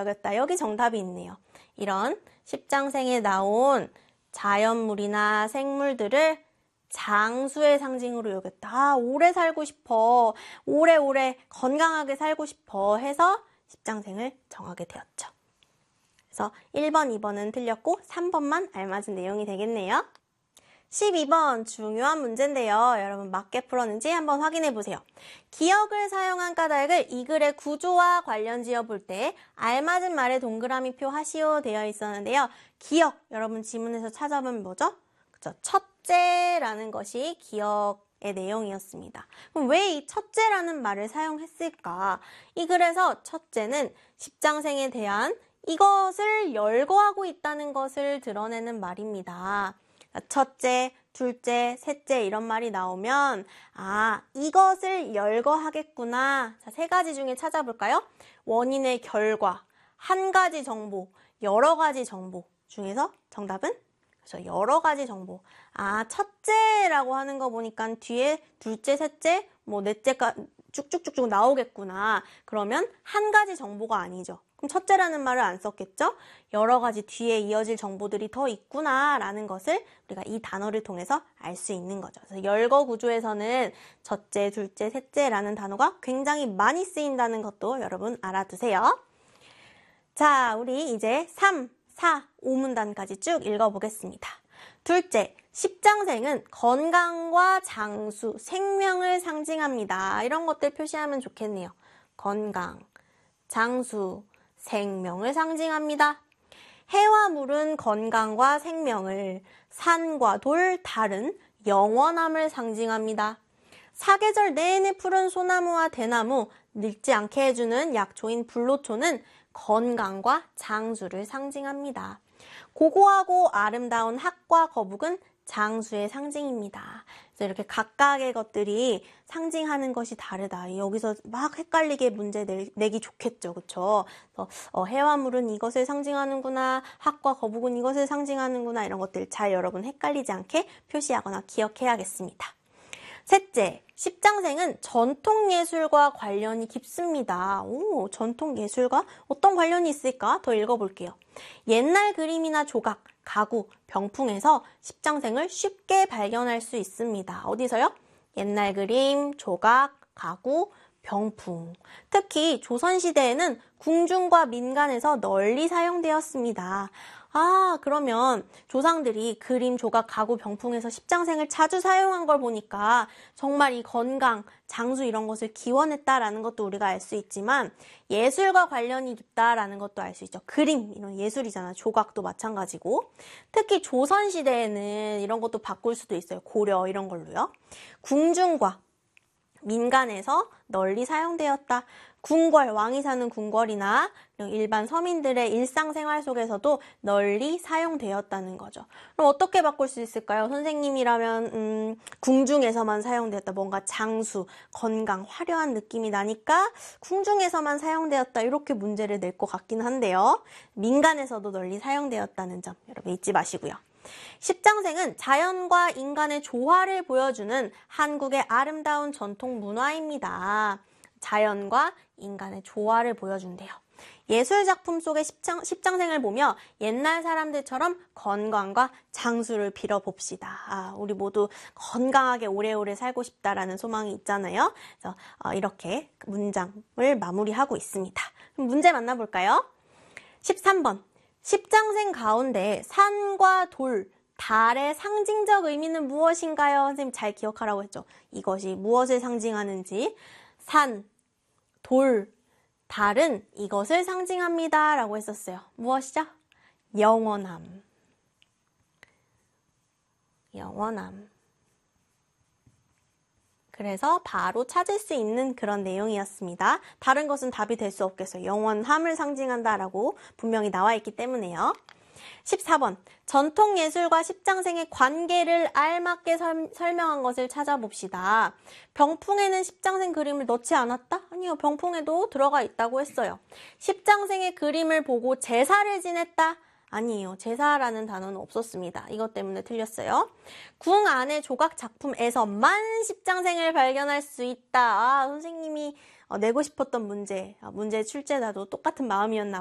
여겼다. 여기 정답이 있네요. 이런 십장생에 나온 자연물이나 생물들을 장수의 상징으로 여겼다. 아, 오래 살고 싶어. 오래오래 건강하게 살고 싶어 해서 십장생을 정하게 되었죠. 그래서 1번, 2번은 틀렸고 3번만 알맞은 내용이 되겠네요. 12번 중요한 문제인데요. 여러분 맞게 풀었는지 한번 확인해 보세요. 기역을 사용한 까닭을 이 글의 구조와 관련 지어 볼 때 알맞은 말에 동그라미표 하시오 되어 있었는데요. 기역, 여러분 지문에서 찾아보면 뭐죠? 그쵸? 첫째라는 것이 기역의 내용이었습니다. 그럼 왜 이 첫째라는 말을 사용했을까? 이 글에서 첫째는 십장생에 대한 이것을 열거하고 있다는 것을 드러내는 말입니다. 첫째, 둘째, 셋째 이런 말이 나오면 아, 이것을 열거하겠구나. 자, 세 가지 중에 찾아볼까요? 원인의 결과, 한 가지 정보, 여러 가지 정보 중에서 정답은? 그래서 여러 가지 정보. 아, 첫째라고 하는 거 보니까 뒤에 둘째, 셋째, 뭐 넷째가 쭉쭉쭉쭉 나오겠구나. 그러면 한 가지 정보가 아니죠. 그럼 첫째라는 말을 안 썼겠죠? 여러 가지 뒤에 이어질 정보들이 더 있구나라는 것을 우리가 이 단어를 통해서 알 수 있는 거죠. 그래서 열거 구조에서는 첫째, 둘째, 셋째라는 단어가 굉장히 많이 쓰인다는 것도 여러분 알아두세요. 자, 우리 이제 3, 4, 5문단까지 쭉 읽어보겠습니다. 둘째, 십장생은 건강과 장수, 생명을 상징합니다. 이런 것들 표시하면 좋겠네요. 건강, 장수, 생명을 상징합니다. 해와 물은 건강과 생명을, 산과 돌, 달은 영원함을 상징합니다. 사계절 내내 푸른 소나무와 대나무, 늙지 않게 해주는 약초인 불로초는 건강과 장수를 상징합니다. 고고하고 아름다운 학과 거북은 장수의 상징입니다. 그래서 이렇게 각각의 것들이 상징하는 것이 다르다. 여기서 막 헷갈리게 문제 내기 좋겠죠. 그쵸? 해와 물은 이것을 상징하는구나. 학과 거북은 이것을 상징하는구나. 이런 것들 잘 여러분 헷갈리지 않게 표시하거나 기억해야겠습니다. 셋째, 십장생은 전통예술과 관련이 깊습니다. 오, 전통예술과 어떤 관련이 있을까? 더 읽어볼게요. 옛날 그림이나 조각, 가구, 병풍에서 십장생을 쉽게 발견할 수 있습니다. 어디서요? 옛날 그림, 조각, 가구, 병풍. 특히 조선시대에는 궁중과 민간에서 널리 사용되었습니다. 아, 그러면 조상들이 그림, 조각, 가구, 병풍에서 십장생을 자주 사용한 걸 보니까 정말 이 건강, 장수 이런 것을 기원했다라는 것도 우리가 알 수 있지만 예술과 관련이 있다라는 것도 알 수 있죠. 그림, 이런 예술이잖아. 조각도 마찬가지고. 특히 조선시대에는 이런 것도 바꿀 수도 있어요. 고려 이런 걸로요. 궁중과 민간에서 널리 사용되었다. 궁궐, 왕이 사는 궁궐이나 일반 서민들의 일상생활 속에서도 널리 사용되었다는 거죠. 그럼 어떻게 바꿀 수 있을까요? 선생님이라면 궁중에서만 사용되었다. 뭔가 장수, 건강, 화려한 느낌이 나니까 궁중에서만 사용되었다. 이렇게 문제를 낼 것 같긴 한데요. 민간에서도 널리 사용되었다는 점 여러분 잊지 마시고요. 십장생은 자연과 인간의 조화를 보여주는 한국의 아름다운 전통 문화입니다. 자연과 인간의 조화를 보여준대요. 예술작품 속의 십장생을 보며 옛날 사람들처럼 건강과 장수를 빌어봅시다. 아, 우리 모두 건강하게 오래오래 살고 싶다라는 소망이 있잖아요. 그래서 이렇게 문장을 마무리하고 있습니다. 그럼 문제 만나볼까요? 13번. 십장생 가운데 산과 돌, 달의 상징적 의미는 무엇인가요? 선생님 잘 기억하라고 했죠. 이것이 무엇을 상징하는지. 산, 돌, 달은 이것을 상징합니다. 라고 했었어요. 무엇이죠? 영원함. 영원함. 그래서 바로 찾을 수 있는 그런 내용이었습니다. 다른 것은 답이 될 수 없겠어요. 영원함을 상징한다라고 분명히 나와 있기 때문에요. 14번. 전통예술과 십장생의 관계를 알맞게 설명한 것을 찾아봅시다. 병풍에는 십장생 그림을 넣지 않았다? 아니요. 병풍에도 들어가 있다고 했어요. 십장생의 그림을 보고 제사를 지냈다? 아니에요. 제사라는 단어는 없었습니다. 이것 때문에 틀렸어요. 궁 안의 조각 작품에서만 십장생을 발견할 수 있다. 아, 선생님이 내고 싶었던 문제 출제자도 똑같은 마음이었나